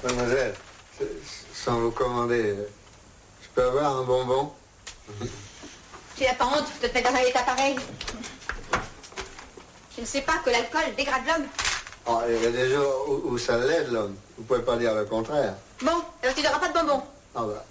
Mademoiselle, sans vous commander, je peux avoir un bonbon? Tu n'as pas honte de te mettre dans un état pareil? Tu ne sais pas que l'alcool dégrade l'homme? Oh, il y a des jours où ça l'aide, l'homme. Vous pouvez pas dire le contraire. Bon, alors tu n'auras pas de bonbons. Ah bah,